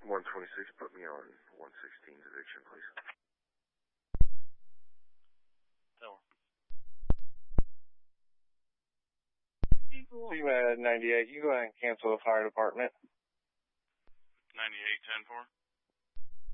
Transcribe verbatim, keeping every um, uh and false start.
one twenty-six, put me on one sixteen's eviction, please. Tell her. C M A D ninety-eight, you go ahead and cancel the fire department. ninety-eight ten four.